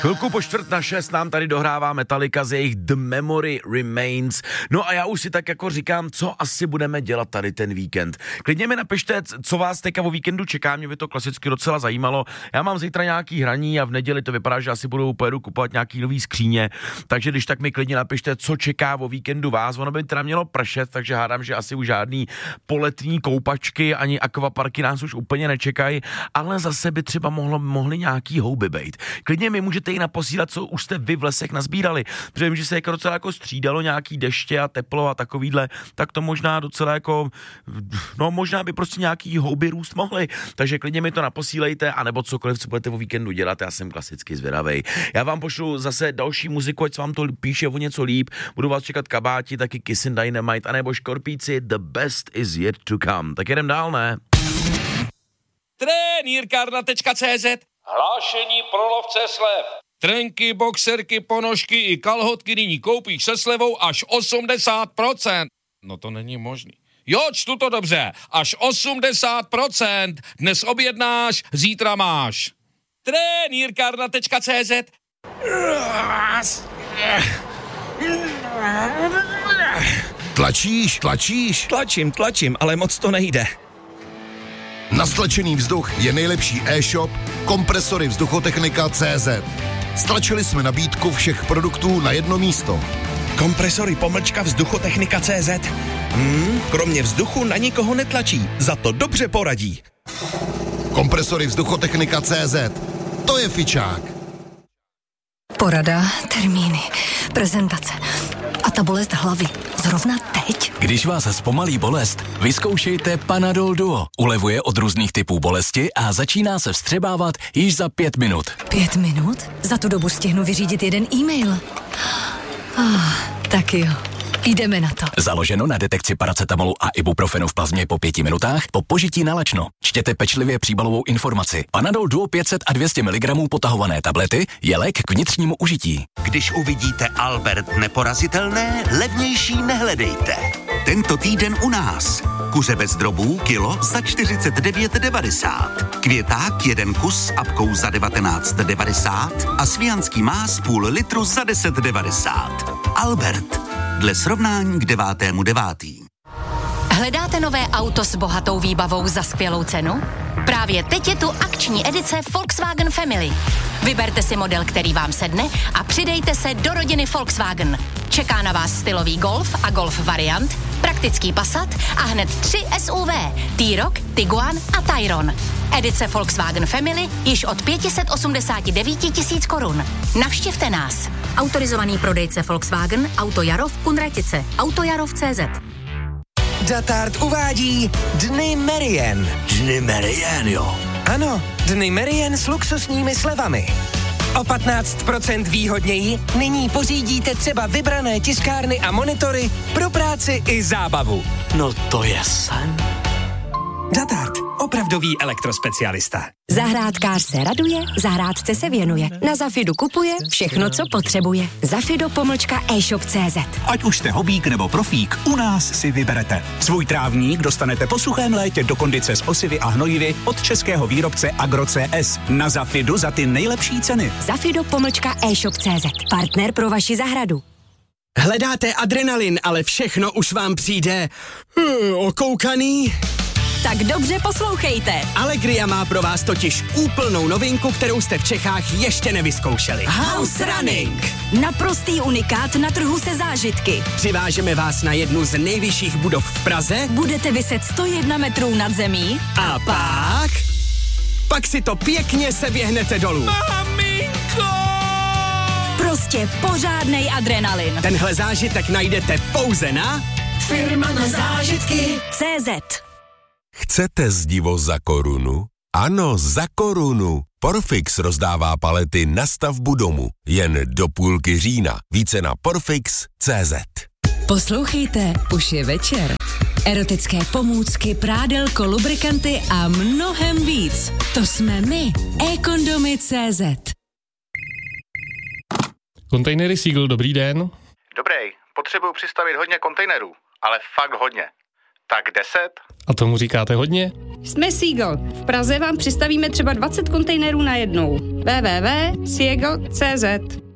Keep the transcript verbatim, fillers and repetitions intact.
Chvilku po čtvrt na šest nám tady dohrává Metallica z jejich The Memory Remains. No a já už si tak jako říkám, co asi budeme dělat tady ten víkend. Klidně mi napište, co vás teďka o víkendu čeká, mě by to klasicky docela zajímalo. Já mám zítra nějaký hraní a v neděli to vypadá, že asi budu pojedu kupovat nějaký nový skříně, takže když tak mi klidně napište, co čeká o víkendu vás. Ono by teda mělo pršet, takže hádám, že asi už žádný poletní koupačky ani akvaparky nás už úplně nečekají, ale zase by třeba mohlo, mohly nějaký houby bejt. Klidně mi můžete i naposílat, co už jste vy v lesech nazbírali, protože vím, že se jako docela jako střídalo nějaký deště a teplo a takovýhle, tak to možná docela jako, no možná by prostě nějaký houby růst mohly, takže klidně mi to naposílejte, anebo cokoliv, co budete o víkendu dělat, já jsem klasicky zvědavej. Já vám pošlu zase další muziku, ať se vám to píše o něco líp, budu vás čekat kabáti, taky Kissin' Dynamite, anebo Škorpíci, The Best Is Yet To Come. Tak jedem dál, ne? Trenýrkárna tečka cé zet. Hlášení pro lovce slev. Trenky, boxerky, ponožky i kalhotky nyní koupíš se slevou až osmdesát procent. No to není možný. Jo, čtu to dobře. Až osmdesát procent. Dnes objednáš, zítra máš. Trenýrkárna tečka cé zet. Tlačíš, tlačíš? Tlačím, tlačím, ale moc to nejde. Na stlačený vzduch je nejlepší e-shop Kompresory Vzduchotechnika tečka cé zet. Stlačili jsme nabídku všech produktů na jedno místo. Kompresory pomlčka Vzduchotechnika tečka cé zet. Hmm, kromě vzduchu na nikoho netlačí, za to dobře poradí. Kompresory Vzduchotechnika tečka cé zet. To je fičák. Porada, termíny, prezentace a ta bolest hlavy. Zrovna teď? Když vás zpomalí bolest, vyzkoušejte Panadol Duo. Ulevuje od různých typů bolesti a začíná se vstřebávat již za pět minut. Pět minut? Za tu dobu stihnu vyřídit jeden e-mail. Ah, tak jo. Jdeme na to. Založeno na detekci paracetamolu a ibuprofenu v plazmě po pěti minutách po požití na lačno. Čtěte pečlivě příbalovou informaci. Panadol Duo pět set a dvě stě miligramů potahované tablety je lék k vnitřnímu užití. Když uvidíte Albert neporazitelné, levnější nehledejte. Tento týden u nás. Kuře bez drobů kilo za čtyřicet devět devadesát. Květák jeden kus s apkou za devatenáct devadesát a svijanský más půl litru za deset devadesát. Albert. Dle srovnání k devátému devátý. Hledáte nové auto s bohatou výbavou za skvělou cenu? Právě teď je tu akční edice Volkswagen Family. Vyberte si model, který vám sedne a přidejte se do rodiny Volkswagen. Čeká na vás stylový Golf a Golf variant, praktický Passat a hned tři S U V, T-Roc, Tiguan a Tayron. Edice Volkswagen Family již od pět set osmdesát devět tisíc korun. Navštivte nás. Autorizovaný prodejce Volkswagen, Auto Jaro v Kunratice, Autojarov tečka cé zet. Datard uvádí Dny Merien. Dny Merien, jo. Ano, Dny Merien s luxusními slevami. O patnáct procent výhodněji nyní pořídíte třeba vybrané tiskárny a monitory pro práci i zábavu. No to je sen. Datard, opravdový elektrospecialista. Zahrádkář se raduje, zahrádce se věnuje. Na Zafidu kupuje všechno, co potřebuje. Zafido pomlčka e-shop tečka cé zet. Ať už jste hobík nebo profík, u nás si vyberete. Svůj trávník dostanete po suchém létě do kondice s osivy a hnojivy od českého výrobce Agro C S. Na Zafidu za ty nejlepší ceny. Zafido pomlčka e-shop tečka cé zet. Partner pro vaši zahradu. Hledáte adrenalin, ale všechno už vám přijde hmm, okoukaný? Tak dobře poslouchejte. Allegria má pro vás totiž úplnou novinku, kterou jste v Čechách ještě nevyzkoušeli. House Running. Naprostý unikát na trhu se zážitky. Přivážeme vás na jednu z nejvyšších budov v Praze. Budete viset sto jedna metrů nad zemí. A pak... Pak si to pěkně seběhnete dolů. Maminko! Prostě pořádnej adrenalin. Tenhle zážitek najdete pouze na... Firma na zážitky tečka cé zet. Chcete zdivo za korunu? Ano, za korunu. Porfix rozdává palety na stavbu domu. Jen do půlky října. Více na porfix tečka cé zet. Poslouchejte, už je večer. Erotické pomůcky, prádelko, lubrikanty a mnohem víc. To jsme my. e-kondomy tečka cé zet. Kontejnery Seagull, dobrý den. Dobrý, potřebuju přistavit hodně kontejnerů, ale fakt hodně. Tak deset. A tomu říkáte hodně? Jsme Seagull. V Praze vám přistavíme třeba dvacet kontejnerů najednou. w w w tečka seagull tečka c z